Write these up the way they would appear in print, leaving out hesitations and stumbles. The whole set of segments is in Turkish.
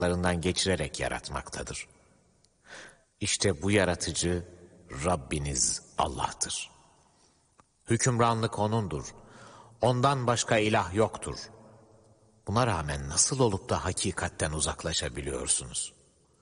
larından geçirerek yaratmaktadır. İşte bu yaratıcı Rabbiniz Allah'tır. Hükümranlık O'nundur. Ondan başka ilah yoktur. Buna rağmen nasıl olup da hakikatten uzaklaşabiliyorsunuz?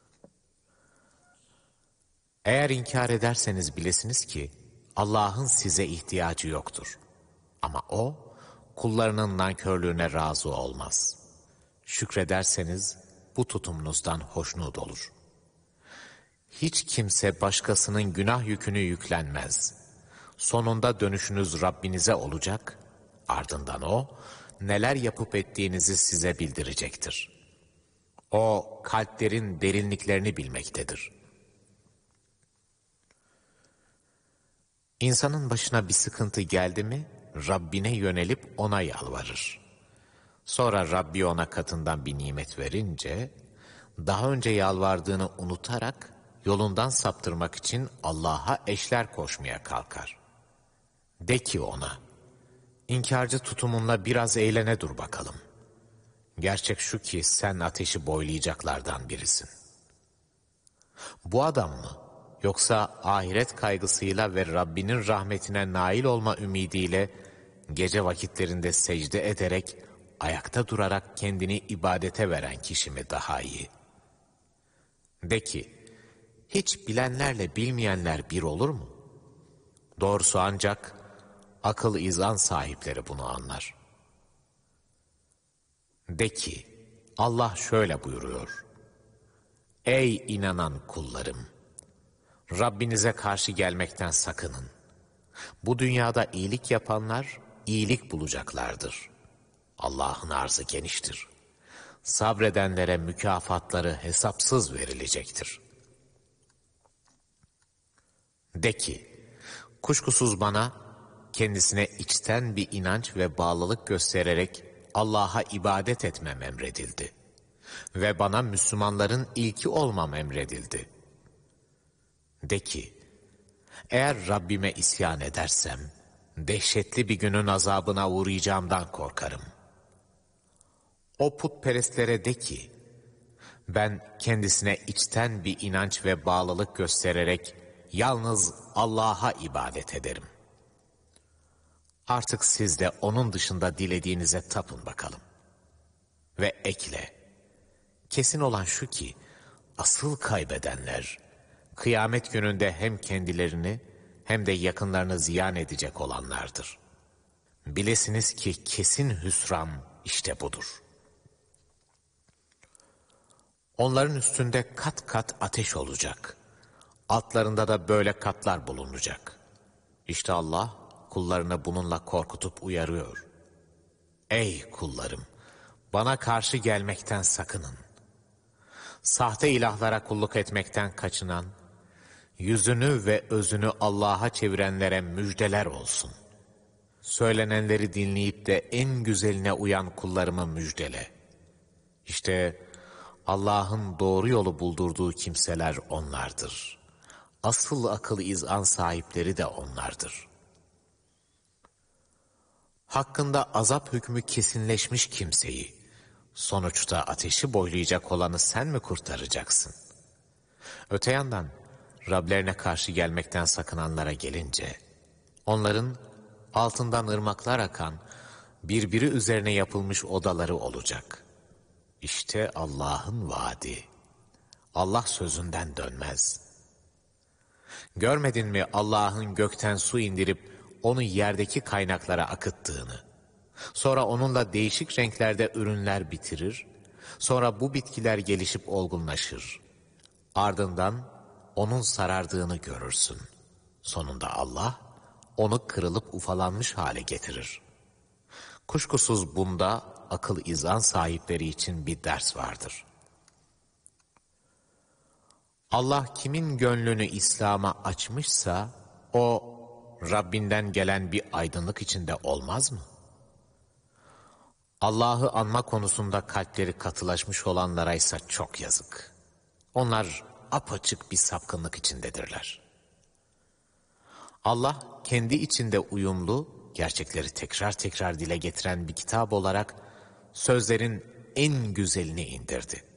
Eğer inkar ederseniz bilesiniz ki Allah'ın size ihtiyacı yoktur. Ama O, kullarının nankörlüğüne razı olmaz. Şükrederseniz bu tutumunuzdan hoşnut olur. Hiç kimse başkasının günah yükünü yüklenmez. Sonunda dönüşünüz Rabbinize olacak, ardından O, neler yapıp ettiğinizi size bildirecektir. O, kalplerin derinliklerini bilmektedir. İnsanın başına bir sıkıntı geldi mi, Rabbine yönelip O'na yalvarır. Sonra Rabbi ona katından bir nimet verince, daha önce yalvardığını unutarak, yolundan saptırmak için Allah'a eşler koşmaya kalkar. De ki ona, İnkarcı tutumunla biraz eğlene dur bakalım. Gerçek şu ki sen ateşi boylayacaklardan birisin. Bu adam mı? Yoksa ahiret kaygısıyla ve Rabbinin rahmetine nail olma ümidiyle gece vakitlerinde secde ederek, ayakta durarak kendini ibadete veren kişi mi daha iyi? De ki, hiç bilenlerle bilmeyenler bir olur mu? Doğrusu ancak akıl izan sahipleri bunu anlar. De ki, Allah şöyle buyuruyor. Ey inanan kullarım! Rabbinize karşı gelmekten sakının. Bu dünyada iyilik yapanlar iyilik bulacaklardır. Allah'ın arzı geniştir. Sabredenlere mükafatları hesapsız verilecektir. De ki, kuşkusuz bana kendisine içten bir inanç ve bağlılık göstererek Allah'a ibadet etmem emredildi. Ve bana Müslümanların ilki olmam emredildi. De ki, eğer Rabbime isyan edersem, dehşetli bir günün azabına uğrayacağımdan korkarım. O putperestlere de ki, ben kendisine içten bir inanç ve bağlılık göstererek yalnız Allah'a ibadet ederim. Artık siz de onun dışında dilediğinize tapın bakalım. Ve ekle, kesin olan şu ki, asıl kaybedenler, kıyamet gününde hem kendilerini hem de yakınlarını ziyan edecek olanlardır. Bilesiniz ki kesin hüsran işte budur. Onların üstünde kat kat ateş olacak. Altlarında da böyle katlar bulunacak. İşte Allah kullarını bununla korkutup uyarıyor. Ey kullarım! Bana karşı gelmekten sakının. Sahte ilahlara kulluk etmekten kaçınan, yüzünü ve özünü Allah'a çevirenlere müjdeler olsun. Söylenenleri dinleyip de en güzeline uyan kullarımı müjdele. İşte Allah'ın doğru yolu buldurduğu kimseler onlardır. Asıl akıl izan sahipleri de onlardır. Hakkında azap hükmü kesinleşmiş kimseyi, sonuçta ateşi boylayacak olanı sen mi kurtaracaksın? Öte yandan Rablerine karşı gelmekten sakınanlara gelince, onların altından ırmaklar akan, birbiri üzerine yapılmış odaları olacak. İşte Allah'ın vaadi. Allah sözünden dönmez. Görmedin mi Allah'ın gökten su indirip onu yerdeki kaynaklara akıttığını? Sonra onunla değişik renklerde ürünler bitirir. Sonra bu bitkiler gelişip olgunlaşır. Ardından onun sarardığını görürsün. Sonunda Allah onu kırılıp ufalanmış hale getirir. Kuşkusuz bunda akıl izan sahipleri için bir ders vardır. Allah kimin gönlünü İslam'a açmışsa o Rabbinden gelen bir aydınlık içinde olmaz mı? Allah'ı anma konusunda kalpleri katılaşmış olanlara ise çok yazık. Onlar apaçık bir sapkınlık içindedirler. Allah kendi içinde uyumlu, gerçekleri tekrar tekrar dile getiren bir kitap olarak sözlerin en güzelini indirdi.